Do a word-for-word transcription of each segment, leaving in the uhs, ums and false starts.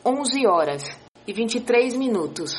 onze horas e vinte e três minutos.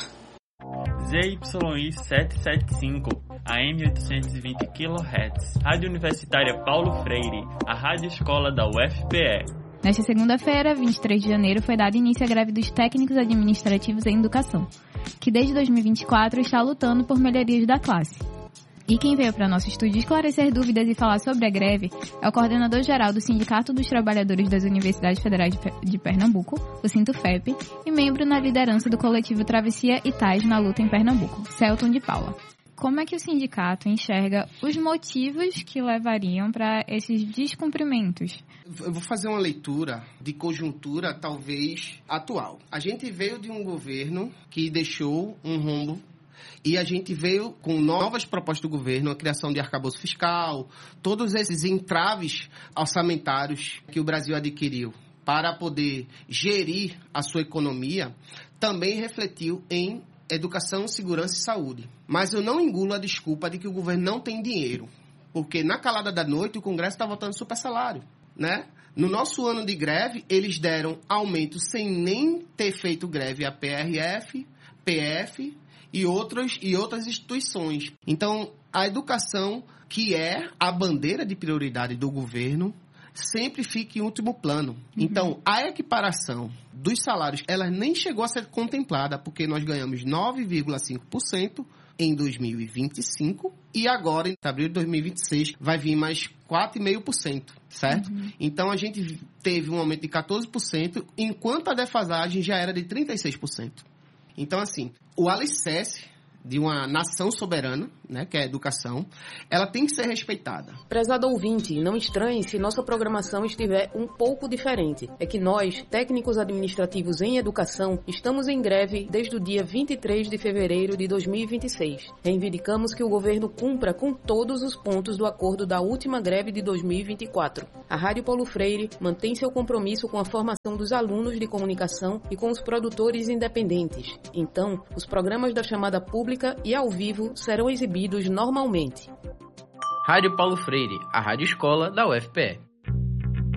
Z Y I setecentos e setenta e cinco, A M oitocentos e vinte quilohertz. Rádio Universitária Paulo Freire, a rádio escola da U F P E. Nesta segunda-feira, vinte e três de janeiro, foi dado início à greve dos técnicos administrativos em educação, que desde dois mil e vinte e quatro está lutando por melhorias da classe. E quem veio para nosso estúdio esclarecer dúvidas e falar sobre a greve é o coordenador-geral do Sindicato dos Trabalhadores das Universidades Federais de Pernambuco, o Sintufep, e membro na liderança do coletivo Travessia e Tais na luta em Pernambuco, Celton de Paula. Como é que o sindicato enxerga os motivos que levariam para esses descumprimentos? Eu vou fazer uma leitura de conjuntura, talvez, atual. A gente veio de um governo que deixou um rombo e a gente veio com novas propostas do governo, a criação de arcabouço fiscal, todos esses entraves orçamentários que o Brasil adquiriu para poder gerir a sua economia, também refletiu em educação, segurança e saúde. Mas eu não engulo a desculpa de que o governo não tem dinheiro, porque na calada da noite o Congresso está votando super salário, né? No nosso ano de greve, eles deram aumento sem nem ter feito greve a P R F, P F e outras, e outras instituições. Então, a educação, que é a bandeira de prioridade do governo, sempre fica em último plano. Uhum. Então, a equiparação dos salários, ela nem chegou a ser contemplada, porque nós ganhamos nove vírgula cinco por cento em dois mil e vinte e cinco e agora, em abril de dois mil e vinte e seis, vai vir mais quatro vírgula cinco por cento, certo? Uhum. Então, a gente teve um aumento de quatorze por cento, enquanto a defasagem já era de trinta e seis por cento. Então, assim, o alicerce de uma nação soberana, né, que é a educação, ela tem que ser respeitada. Prezado ouvinte, não estranhe se nossa programação estiver um pouco diferente. É que nós, técnicos administrativos em educação, estamos em greve desde o dia vinte e três de fevereiro de dois mil e vinte e seis. Reivindicamos que o governo cumpra com todos os pontos do acordo da última greve de dois mil e vinte e quatro. A Rádio Paulo Freire mantém seu compromisso com a formação dos alunos de comunicação e com os produtores independentes. Então, os programas da chamada pública e ao vivo serão exibidos normalmente. Rádio Paulo Freire, a rádio escola da U F P E.